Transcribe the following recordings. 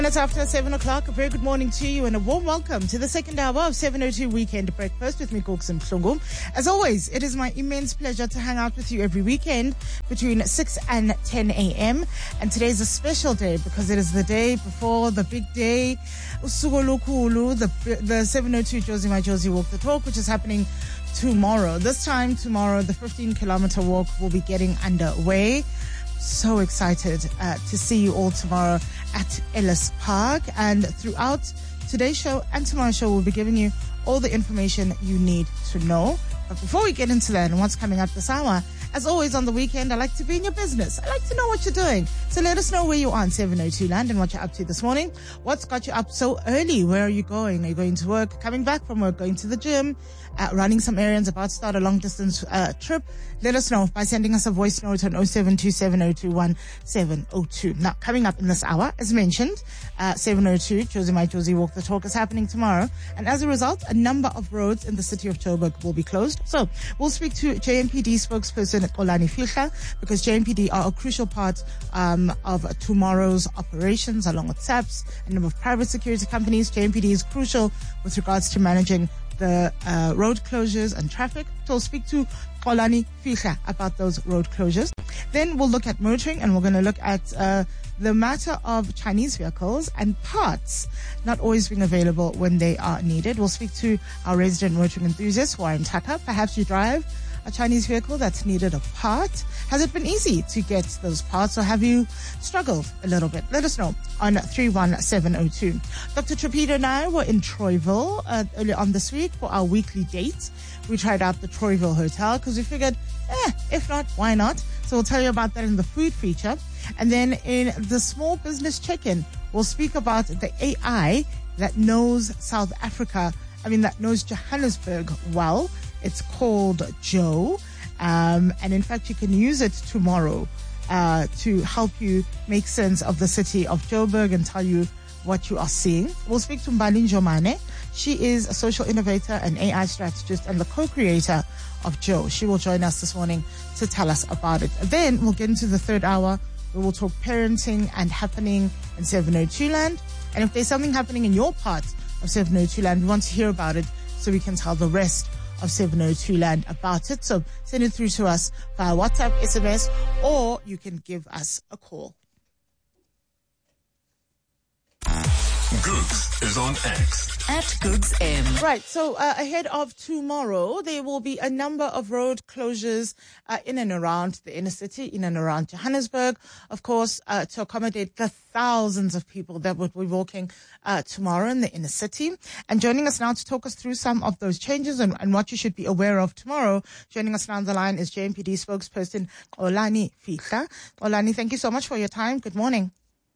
It's after 7 o'clock. A very good morning to you and a warm welcome to the second hour of 702 Weekend Breakfast with me, Koksim Mhlungu. As always, it is my immense pleasure to hang out with you every weekend between 6 and 10 a.m. And today is a special day because it is the day before the big day, Usuku Olukhulu, the 702 Josie My Josie Walk the Talk, which is happening tomorrow. This time tomorrow, the 15-kilometer walk will be getting underway. So excited to see you all tomorrow at Ellis Park. And throughout today's show and tomorrow's show, we'll be giving you all the information you need to know. But before we get into that and what's coming up this hour, as always on the weekend, I like to be in your business. I like to know what you're doing. So let us know where you are on 702 Land and what you're up to this morning. What's got you up so early? Where are you going? Are you going to work, coming back from work, going to the gym, running some errands, about to start a long-distance trip? Let us know by sending us a voice note on 0727021702. Now, coming up in this hour, as mentioned, 702 Josie My Josie Walk the Talk is happening tomorrow. And as a result, a number of roads in the city of Joburg will be closed. So we'll speak to JMPD spokesperson Xolani Fihla, because JMPD are a crucial part of tomorrow's operations, along with SAPS, a number of private security companies. JMPD is crucial with regards to managing the road closures and traffic. So we'll speak to Xolani Fihla about those road closures. Then we'll look at motoring, and we're going to look at the matter of Chinese vehicles and parts not always being available when they are needed. We'll speak to our resident motoring enthusiasts who are in Taka. Perhaps you drive a Chinese vehicle that's needed a part. Has it been easy to get those parts, or have you struggled a little bit? Let us know on 31702. Dr. Trapido and I were in Troyville earlier on this week for our weekly date. We tried out the Troyville Hotel because we figured, if not, why not? So we'll tell you about that in the food feature. And then in the small business check-in, we'll speak about the AI that knows South Africa, that knows Johannesburg well. It's called Joe. And in fact, you can use it tomorrow to help you make sense of the city of Joburg and tell you what you are seeing. We'll speak to Mbalini Jomane. She is a social innovator and AI strategist and the co-creator of Joe. She will join us this morning to tell us about it. Then we'll get into the third hour. We will talk parenting and happening in 702 Land. And if there's something happening in your part of 702 Land, we want to hear about it so we can tell the rest of 702 Land about it. So send it through to us via WhatsApp, SMS, or you can give us a call. Googs is on X. At Googs M. Right, so ahead of tomorrow, there will be a number of road closures in and around the inner city, in and around Johannesburg, of course, to accommodate the thousands of people that would be walking tomorrow in the inner city. And joining us now to talk us through some of those changes and what you should be aware of tomorrow, joining us now on the line is JMPD spokesperson Xolani Fihla. Xolani, thank you so much for your time. Good morning.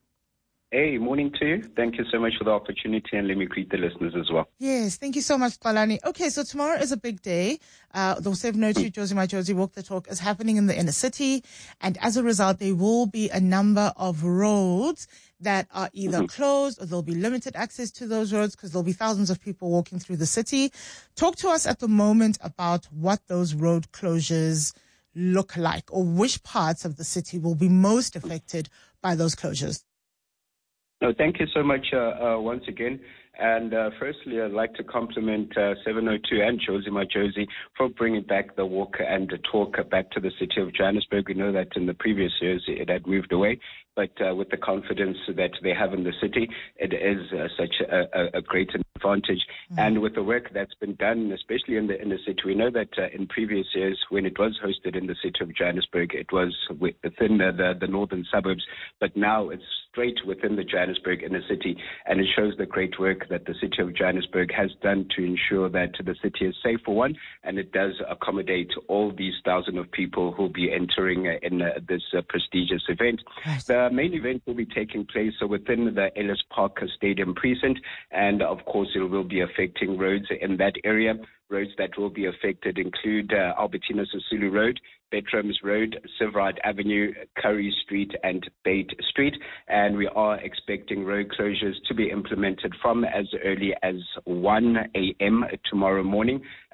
Hey, morning to you. Thank you so much for the opportunity, and let me greet the listeners as well. Yes, thank you so much, Xolani. Okay, so tomorrow is a big day. The 702 Josie My Josie Walk the Talk is happening in the inner city, and as a result, there will be a number of roads that are either closed or there'll be limited access to those roads because there'll be thousands of people walking through the city. Talk to us at the moment about what those road closures look like, or which parts of the city will be most affected by those closures. No, thank you so much once again. And firstly, I'd like to compliment 702 and Josie My Josie for bringing back the walk and the talk back to the city of Johannesburg. We know that in the previous years it had moved away, but with the confidence that they have in the city, it is such a great advantage. And with the work that's been done, especially in the city, we know that in previous years when it was hosted in the city of Johannesburg, it was within the northern suburbs, but now it's straight within the Johannesburg inner city, and it shows the great work that the city of Johannesburg has done to ensure that the city is safe for one, and it does accommodate all these thousands of people who will be entering in this prestigious event. Right. The main event will be taking place within the Ellis Park Stadium precinct, and of course it will be affecting roads in that area. Roads that will be affected include Albertina Sisulu Road, Betrams Road, Sivrad Avenue, Curry Street, and Bate Street. And we are expecting road closures to be implemented from as early as 1 a.m. tomorrow morning.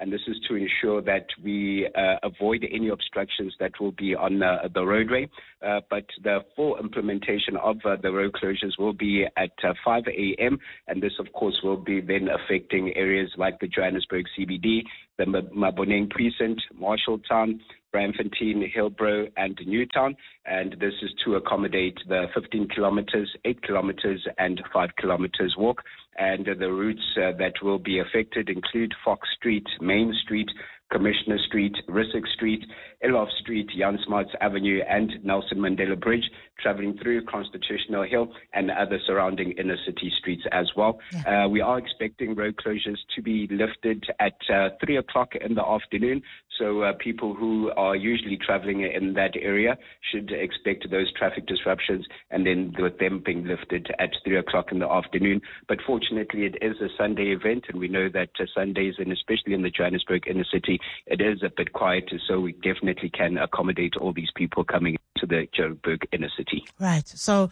and this is to ensure that we avoid any obstructions that will be on the roadway. But the full implementation of the road closures will be at 5 a.m., and this, of course, will be then affecting areas like the Johannesburg CBD, the Maboneng Precinct, Marshalltown, Braamfontein, Hillbrow, and Newtown, and this is to accommodate the 15 kilometers, 8 kilometers, and 5 kilometers walk. And the routes that will be affected include Fox Street, Main Street, Commissioner Street, Rissik Street, Elof Street, Jan Smuts Avenue, and Nelson Mandela Bridge, traveling through Constitutional Hill and other surrounding inner city streets as well. Yeah. We are expecting road closures to be lifted at 3 o'clock in the afternoon. So people who are usually traveling in that area should expect those traffic disruptions, and then with them being lifted at 3 o'clock in the afternoon. But fortunately, it is a Sunday event, and we know that Sundays, and especially in the Johannesburg inner city, it is a bit quieter, so we definitely can accommodate all these people coming to the Joburg inner city. Right. So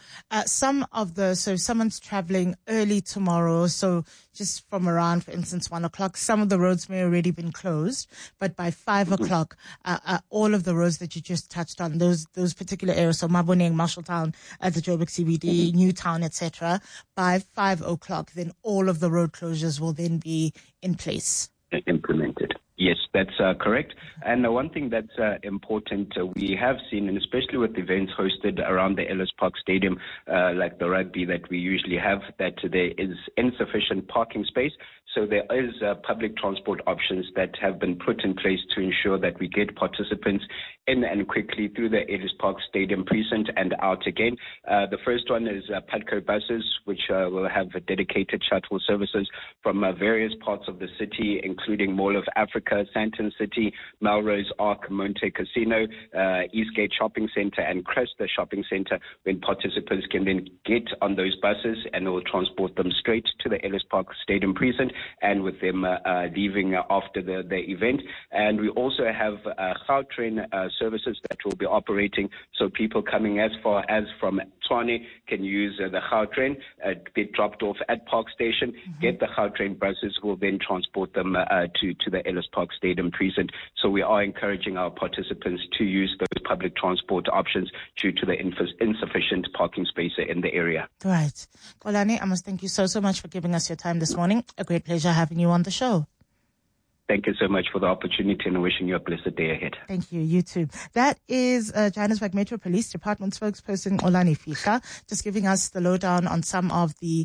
so someone's traveling early tomorrow, so just from around, for instance, 1 o'clock, some of the roads may already been closed, but by 5 o'clock, all of the roads that you just touched on, those particular areas, so Maboneng, Marshalltown, the Joburg CBD, Newtown, etc., by 5 o'clock, then all of the road closures will then be in place. Implemented. Yes, that's correct. And one thing that's important, we have seen, and especially with events hosted around the Ellis Park Stadium, like the rugby that we usually have, that there is insufficient parking space. So there is public transport options that have been put in place to ensure that we get participants in and quickly through the Ellis Park Stadium precinct and out again. The first one is Putco buses, which will have dedicated shuttle services from various parts of the city, including Mall of Africa, Sandton City, Melrose Arc, Monte Casino, Eastgate Shopping Centre, and Cresta Shopping Centre, when participants can then get on those buses and it will transport them straight to the Ellis Park Stadium precinct, and with them leaving after the event. And we also have Gautrain services that will be operating, so people coming as far as from Tshwane can use the Gautrain, get dropped off at Park Station, get the Gautrain buses, will then transport them to the Ellis Park Stadium precinct. So we are encouraging our participants to use those public transport options due to the insufficient parking space in the area. Right. Xolani, I must thank you so much for giving us your time this morning. A great pleasure having you on the show. Thank you so much for the opportunity, and wishing you a blessed day ahead. Thank you. You too. That is Johannesburg Metro Police Department spokesperson Xolani Fihla, just giving us the lowdown on some of the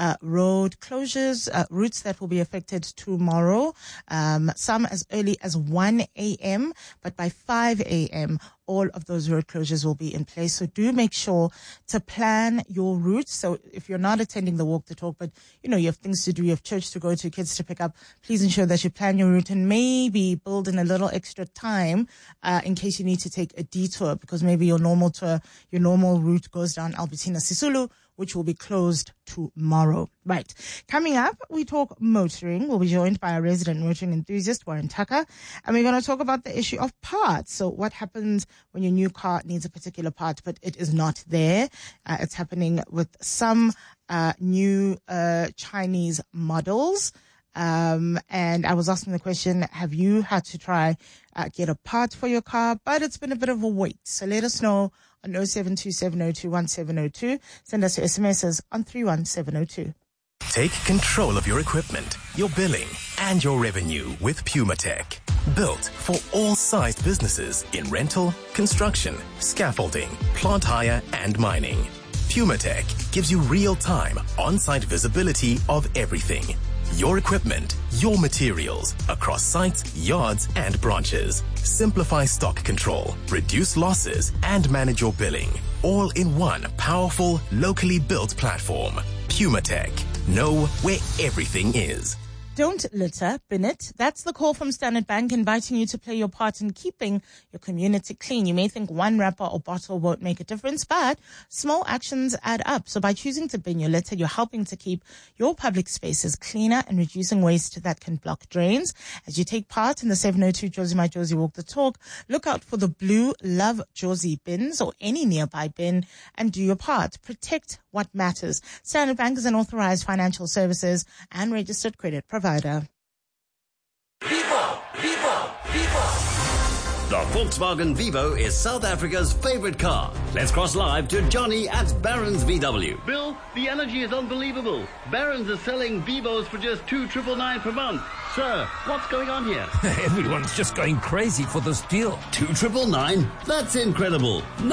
road closures, routes that will be affected tomorrow. Some as early as 1 a.m., but by 5 a.m., all of those road closures will be in place. So do make sure to plan your routes. So if you're not attending the walk the talk, but you have things to do, you have church to go to, kids to pick up, please ensure that you plan your route and maybe build in a little extra time in case you need to take a detour, because maybe your normal route goes down Albertina Sisulu, which will be closed tomorrow. Right. Coming up, we talk motoring. We'll be joined by a resident motoring enthusiast, Warren Tucker, and we're going to talk about the issue of parts. So what happens when your new car needs a particular part, but it is not there? It's happening with some new Chinese models. And I was asking the question, have you had to try get a part for your car? But it's been a bit of a wait. So let us know on 0727021702. Send us your SMSs on 31702. Take control of your equipment, your billing, and your revenue with PumaTech. Built for all sized businesses in rental, construction, scaffolding, plant hire, and mining. PumaTech gives you real-time, on-site visibility of everything. Your equipment, your materials, across sites, yards, and branches. Simplify stock control, reduce losses, and manage your billing. All in one powerful, locally built platform. PumaTech. Know where everything is. Don't litter, bin it. That's the call from Standard Bank, inviting you to play your part in keeping your community clean. You may think one wrapper or bottle won't make a difference, but small actions add up. So by choosing to bin your litter, you're helping to keep your public spaces cleaner and reducing waste that can block drains. As you take part in the 702 Josie My Josie Walk the Talk, look out for the blue Love Josie bins or any nearby bin and do your part. Protect what matters. Standard Bank is an authorized financial services and registered credit provider. People, The Volkswagen Vivo is South Africa's favorite car. Let's cross live to Johnny at Barron's VW. Bill, the energy is unbelievable. Barron's is selling Vivos for just $2,999 per month. Sir, what's going on here? Everyone's just going crazy for this deal. $2,999? That's incredible.